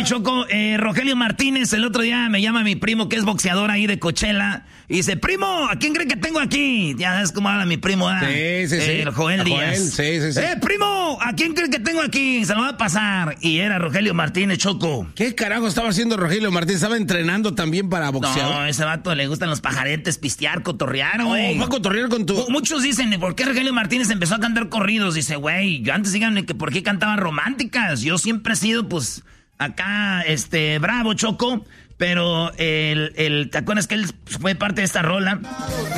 Choco, Rogelio Martínez, el otro día me llama mi primo que es boxeador ahí de Coachella. Y dice, primo, ¿a quién cree que tengo aquí? Ya sabes cómo habla mi primo, ¿eh? Sí. El Joel Díaz. Sí. Primo, ¿a quién cree que tengo aquí? Se lo va a pasar. Y era Rogelio Martínez, Choco. ¿Qué carajo estaba haciendo Rogelio Martínez? ¿Estaba entrenando también para boxear? No, ese vato le gustan los pajaretes, pistear, cotorrear, güey. ¿Va a cotorrear con tu...? Muchos dicen, ¿por qué Rogelio Martínez empezó a cantar corridos? Dice, güey, yo antes díganme que por qué cantaba románticas. Yo siempre he sido, pues, acá, bravo, Choco. Pero ¿te acuerdas que él fue parte de esta rola?